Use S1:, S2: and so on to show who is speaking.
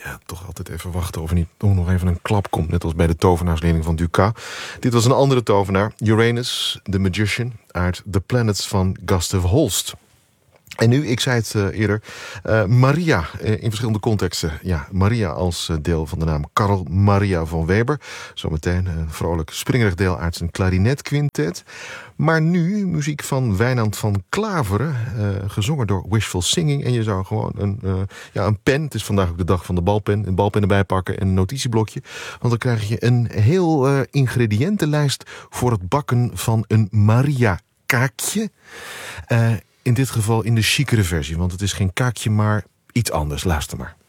S1: Ja, toch altijd even wachten of er niet nog even een klap komt. Net als bij de tovenaarsleerling van Dukas. Dit was een andere tovenaar. Uranus, the Magician, uit The Planets van Gustav Holst. En nu, ik zei het eerder, Maria in verschillende contexten. Ja, Maria als deel van de naam Karl Maria van Weber. Zometeen een vrolijk springerig deel uit zijn klarinetquintet. Maar nu muziek van Wijnand van Klaveren, gezongen door Wishful Singing. En je zou gewoon een pen, het is vandaag ook de dag van de balpen, een balpen erbij pakken en een notitieblokje. Want dan krijg je een heel ingrediëntenlijst voor het bakken van een Maria-kaakje. In dit geval in de chicere versie, want het is geen kaakje, maar iets anders. Luister maar.